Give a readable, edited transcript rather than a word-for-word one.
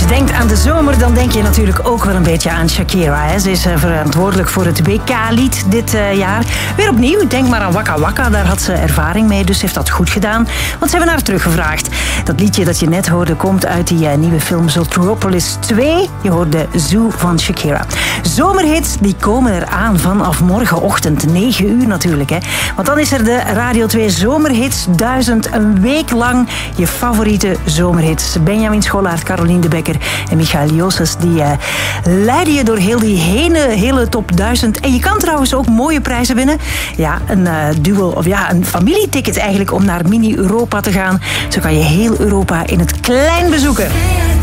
denkt aan de zomer, dan denk je natuurlijk ook wel een beetje aan Shakira. Hè. Ze is verantwoordelijk voor het WK-lied dit jaar. Weer opnieuw, denk maar aan Waka Waka. Daar had ze ervaring mee, dus heeft dat goed gedaan. Want ze hebben haar teruggevraagd. Dat liedje dat je net hoorde komt uit die nieuwe film Zootropolis 2. Je hoorde Zoo van Shakira. Zomerhits, die komen eraan vanaf morgenochtend. 9 uur natuurlijk. Hè. Want dan is er de Radio 2 Zomerhits 1000. Een week lang je favoriete zomerhits. Benjamin Scholaert, Caroline de Bekker en Michael Josses, die leiden je door heel die hele top 1000. En je kan trouwens ook mooie prijzen winnen. Ja, een duel, of ja, een familieticket eigenlijk om naar Mini Europa te gaan. Zo kan je heel Europa in het klein bezoeken.